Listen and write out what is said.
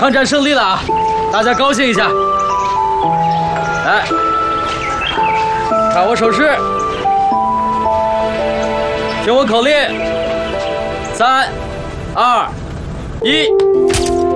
抗战胜利了啊！大家高兴一下。来，看我手势，听我口令：3、2、1。